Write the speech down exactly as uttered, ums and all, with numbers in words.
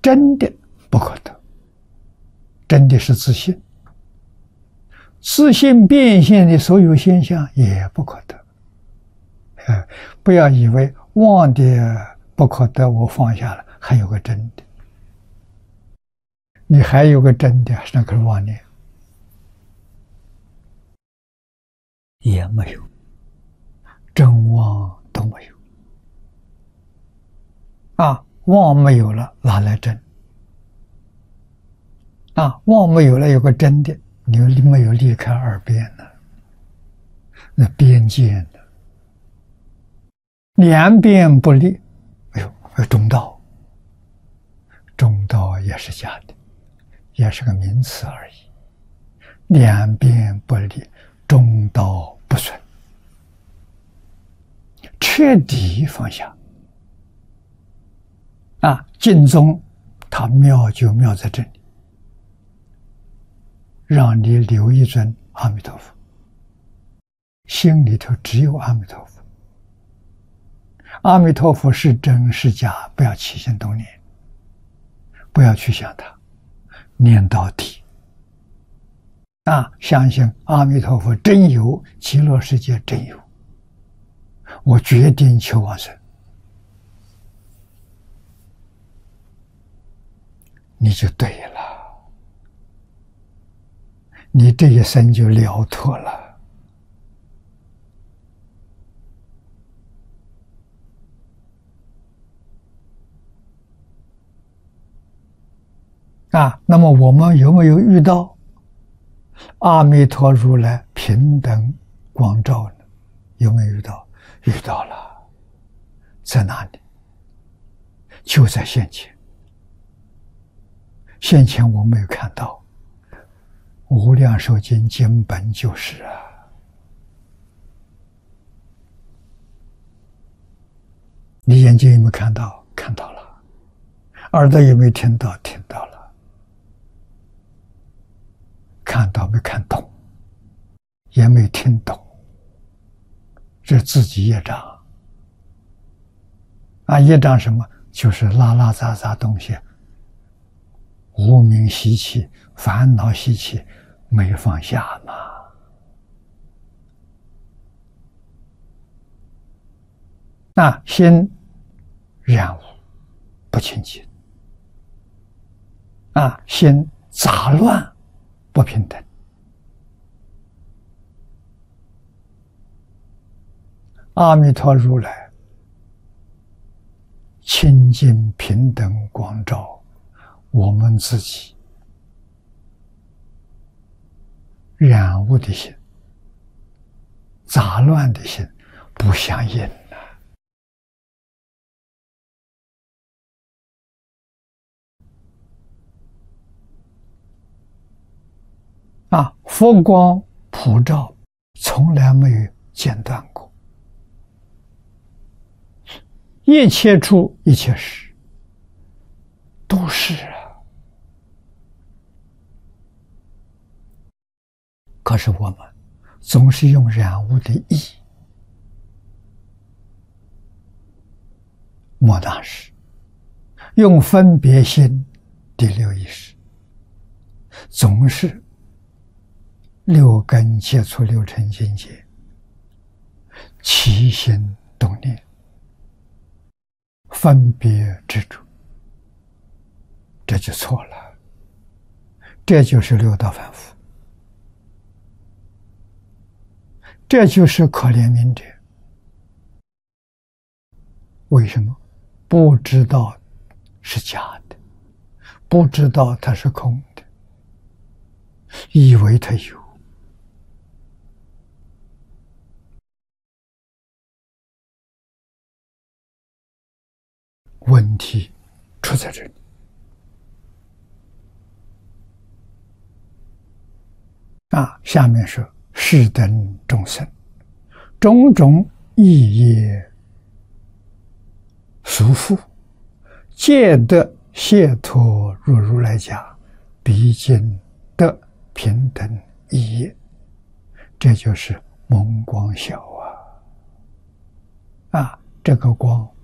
真的不可得，真的是自信。自信变现的所有现象也不可得。呃，不要以为妄的不可得，我放下了，还有个真的。你还有个真的，那可是妄念，也没有，真妄都没有。啊，妄没有了，哪来真？啊，妄没有了，有个真的，你没有离开二边呢，那边界呢？两边不离，哎呦，中道，中道也是假的，也是个名词而已。两边不离，中道不损，彻底放下。啊，净宗它妙就妙在这里，让你留一尊阿弥陀佛，心里头只有阿弥陀佛。阿弥陀佛是真是假，不要起心动念，不要去想它，念到底。啊，相信阿弥陀佛真有，极乐世界真有，我决定求往生，你就对了，你这一生就了脱了。啊，那么我们有没有遇到阿弥陀如来平等光照呢？有没有遇到？遇到了，在哪里？就在现前。现前我没有看到，无量寿经经本就是啊。你眼睛有没有看到？看到了。耳朵有没有听到？听到了。看到没看懂，也没听懂，这自己业障啊！业障什么？就是拉拉杂杂东西，无明习气、烦恼习气没放下嘛。那心染污不清净啊，心杂乱不平等。阿弥陀如来清净平等光照我们自己染污的心、杂乱的心不相应了。啊，佛光普照，从来没有间断过。一切处一切时，都是啊。可是我们总是用染污的意，莫大师用分别心第六意识，总是六根接触六尘境界，起心动念，分别执着，这就错了。这就是六道凡夫，这就是可怜悯者。为什么？不知道是假的，不知道它是空的，以为它有。问题出在这里。啊，下面说是等众生，种种意业束缚，皆得解脱入如来家，毕竟得平等意业。这就是蒙光晓啊！啊，这个光